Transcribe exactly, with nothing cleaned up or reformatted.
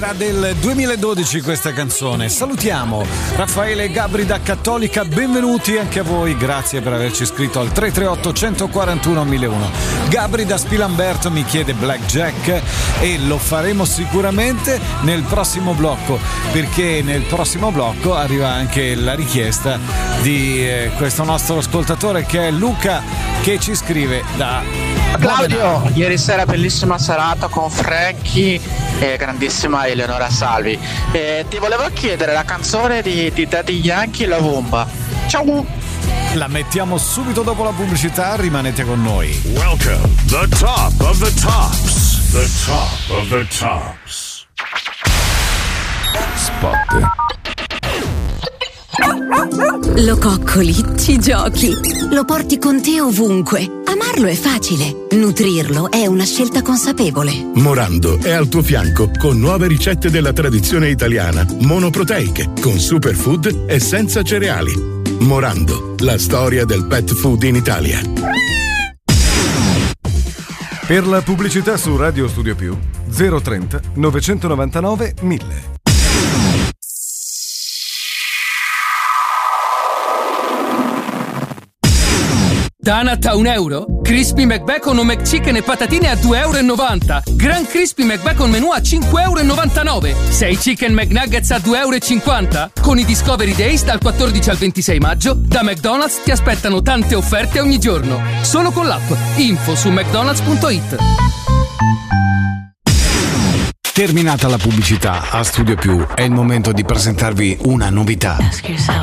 Era del duemiladodici questa canzone. Salutiamo Raffaele e Gabri da Cattolica, benvenuti anche a voi, grazie per averci scritto al tre tre otto uno quattro uno mille uno. Gabri da Spilamberto mi chiede Blackjack e lo faremo sicuramente nel prossimo blocco, perché nel prossimo blocco arriva anche la richiesta di eh, questo nostro ascoltatore che è Luca, che ci scrive da Claudio. Ieri sera bellissima serata con Frankie e grandissima Eleonora Salvi. E ti volevo chiedere la canzone di, di Daddy Yankee, La Bomba. Ciao. La mettiamo subito dopo la pubblicità, rimanete con noi. Welcome, the top of the tops. The top of the tops. Spot. Lo coccoli, ci giochi, lo porti con te ovunque. Amarlo è facile, nutrirlo è una scelta consapevole. Morando è al tuo fianco con nuove ricette della tradizione italiana, monoproteiche, con superfood e senza cereali. Morando, la storia del pet food in Italia. Per la pubblicità su Radio Studio Più, zero trenta novecentonovantanove mille. Donut a un euro? Crispy McBacon o McChicken e patatine a due e novanta euro. Gran Crispy McBacon menù a cinque e novantanove euro. sei Chicken McNuggets a due e cinquanta euro. Con i Discovery Days dal quattordici al ventisei maggio, da McDonald's ti aspettano tante offerte ogni giorno. Solo con l'app. Info su mcdonalds punto it. Terminata la pubblicità, a Studio Più è il momento di presentarvi una novità.